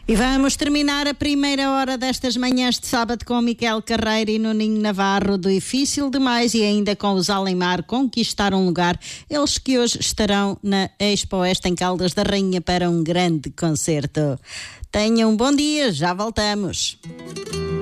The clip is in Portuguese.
E vamos terminar a primeira hora destas manhãs de sábado com Miquel Carreira e Nuninho Navarro do Difícil Demais, e ainda com os Alemar conquistar um lugar. Eles que hoje estarão na Expo Oeste em Caldas da Rainha para um grande concerto. Tenham um bom dia, já voltamos.